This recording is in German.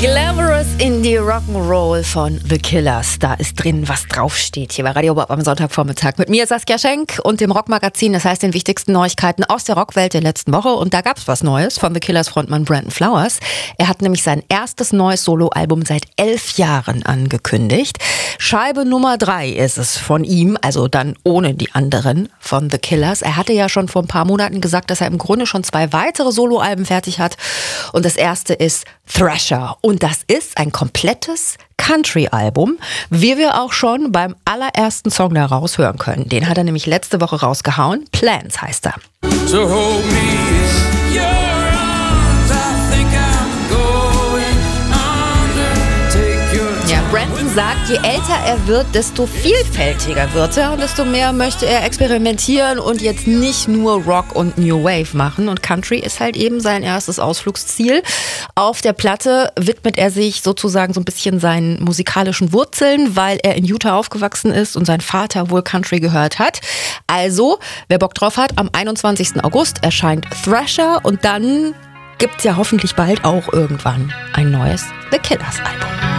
Glamorous Indie Rock'n'Roll von The Killers. Da ist drin, was draufsteht. Hier bei Radio Bob am Sonntagvormittag. Mit mir Saskia Schenk und dem Rockmagazin. Das heißt, den wichtigsten Neuigkeiten aus der Rockwelt der letzten Woche. Und da gab's was Neues von The Killers Frontmann Brandon Flowers. Er hat nämlich sein erstes neues Soloalbum seit 11 Jahren angekündigt. Scheibe Nummer 3 ist es von ihm, also dann ohne die anderen von The Killers. Er hatte ja schon vor ein paar Monaten gesagt, dass er im Grunde schon 2 weitere Soloalben fertig hat. Und das erste ist Thrasher. Und das ist ein komplettes Country-Album, wie wir auch schon beim allerersten Song daraus hören können. Den hat er nämlich letzte Woche rausgehauen. Plans heißt er. So hold me in your arms, I think I'm going under. Take your time. Ja, Brandon sagt, je älter er wird, desto vielfältiger wird er und desto mehr möchte er experimentieren und jetzt nicht nur Rock und New Wave machen. Und Country ist halt eben sein erstes Ausflugsziel. Auf der Platte widmet er sich sozusagen so ein bisschen seinen musikalischen Wurzeln, weil er in Utah aufgewachsen ist und sein Vater wohl Country gehört hat. Also, wer Bock drauf hat, am 21. August erscheint Thrasher und dann gibt's ja hoffentlich bald auch irgendwann ein neues The Killers Album.